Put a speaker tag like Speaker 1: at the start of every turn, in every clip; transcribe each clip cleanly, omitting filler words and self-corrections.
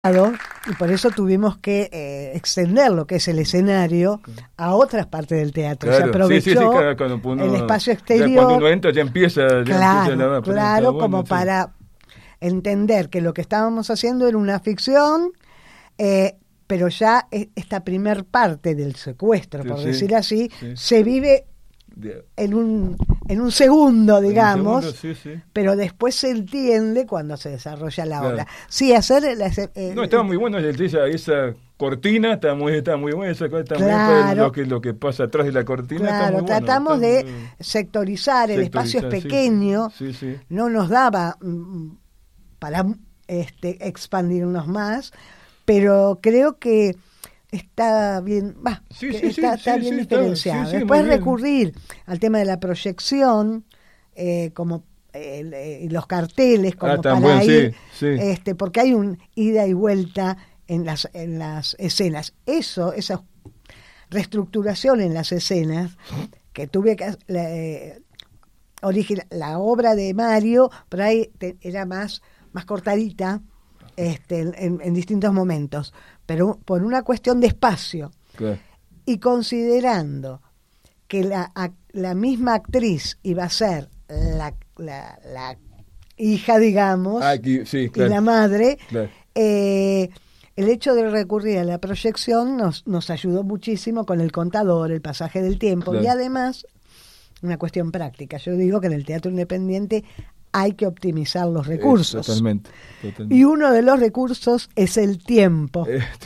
Speaker 1: Y por eso tuvimos que extender lo que es el escenario a otras partes del teatro.
Speaker 2: Claro,
Speaker 1: Se aprovechó
Speaker 2: cuando uno,
Speaker 1: el espacio exterior.
Speaker 2: Ya cuando uno entra ya empieza
Speaker 1: Claro, como bueno, para entender que lo que estábamos haciendo era una ficción, pero ya esta primer parte del secuestro, por decir así, se vive en un segundo, digamos, pero después se entiende cuando se desarrolla la obra. Sí, hacer
Speaker 2: no, estaba muy bueno esa cortina, está muy buena, esa cosa, claro, muy lo que pasa atrás de la cortina.
Speaker 1: Claro,
Speaker 2: está muy
Speaker 1: tratamos
Speaker 2: bueno,
Speaker 1: de sectorizar, el espacio es pequeño, no nos daba para expandirnos más, pero creo que está bien, está bien diferenciado. Después recurrir al tema de la proyección, como los carteles, como para ir, porque hay un ida y vuelta en las escenas. Esa reestructuración en las escenas que tuve que la obra de Mario, por ahí era más cortadita, en distintos momentos, pero por una cuestión de espacio, y considerando que la misma actriz iba a ser la hija, digamos, y la madre, el hecho de recurrir a la proyección nos ayudó muchísimo con el contador, el pasaje del tiempo, y además una cuestión práctica. Yo digo que en el teatro independiente hay que optimizar los recursos.
Speaker 2: Totalmente.
Speaker 1: Y uno de los recursos es el tiempo.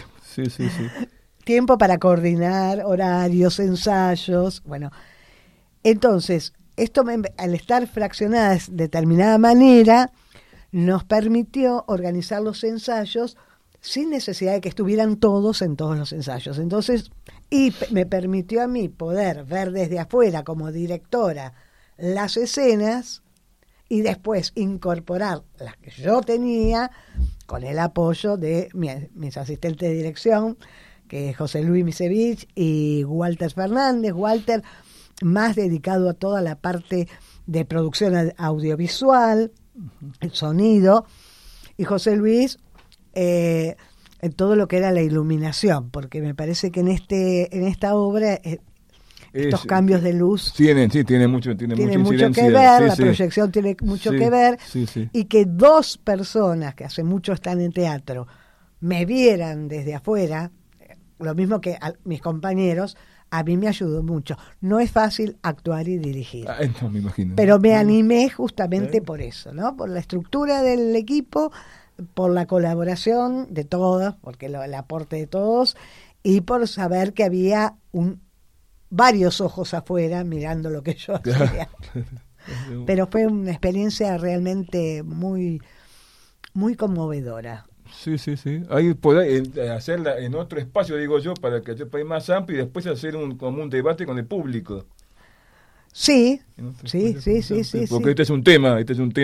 Speaker 1: Tiempo para coordinar horarios, ensayos. Bueno, entonces, esto al estar fraccionadas de determinada manera, nos permitió organizar los ensayos sin necesidad de que estuvieran todos en todos los ensayos. Entonces, y me permitió a mí poder ver desde afuera como directora las escenas y después incorporar las que yo tenía con el apoyo de mis asistentes de dirección, que es José Luis Misevich y Walter Fernández. Walter más dedicado a toda la parte de producción audiovisual, el sonido, y José Muis en todo lo que era la iluminación, porque me parece que en esta obra estos cambios de luz
Speaker 2: tiene mucho
Speaker 1: que ver, la proyección tiene mucho que ver, y que dos personas que hace mucho están en teatro me vieran desde afuera, lo mismo que a mis compañeros, a mí me ayudó mucho. No es fácil actuar y dirigir,
Speaker 2: no, me imagino,
Speaker 1: pero me animé justamente por eso, ¿no? Por la estructura del equipo, por la colaboración de todos, porque el aporte de todos, y por saber que había varios ojos afuera mirando lo que yo hacía. Pero fue una experiencia realmente muy, muy conmovedora.
Speaker 2: Sí. Ahí poder hacerla en otro espacio, digo yo, para que sea más amplio y después hacer como un debate con el público.
Speaker 1: Sí.
Speaker 2: Porque este es un tema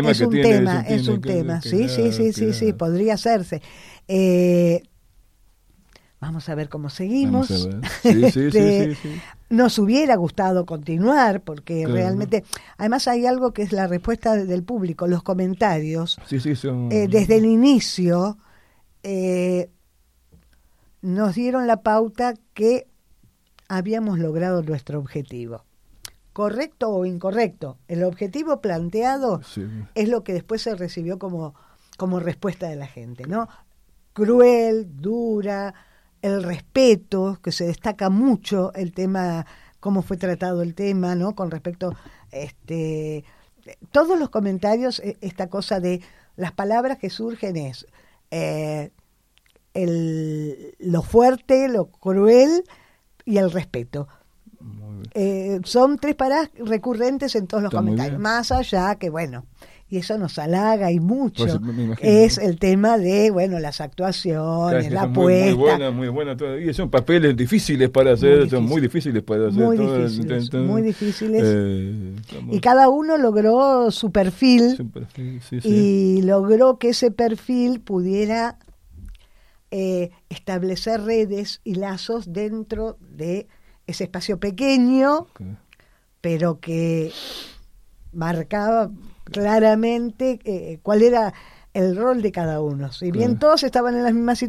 Speaker 1: sí, podría hacerse. Vamos a ver cómo seguimos.
Speaker 2: Sí.
Speaker 1: Nos hubiera gustado continuar, porque realmente, además hay algo que es la respuesta del público, los comentarios. Desde el inicio nos dieron la pauta que habíamos logrado nuestro objetivo. Correcto o incorrecto, el objetivo planteado es lo que después se recibió como respuesta de la gente, ¿no? Cruel, dura, el respeto, que se destaca mucho el tema, cómo fue tratado el tema, ¿no? Con respecto, todos los comentarios, esta cosa de las palabras que surgen es lo fuerte, lo cruel y el respeto. Son tres paradas recurrentes en todos los comentarios, más allá que y eso nos halaga y mucho, es el tema de las actuaciones, la apuesta.
Speaker 2: Muy buena y son papeles difíciles para hacer, son muy difíciles para hacer,
Speaker 1: muy difíciles, y cada uno logró su perfil, y logró que ese perfil pudiera establecer redes y lazos dentro de ese espacio pequeño, pero que marcaba claramente cuál era el rol de cada uno. Si bien todos estaban en la misma situación,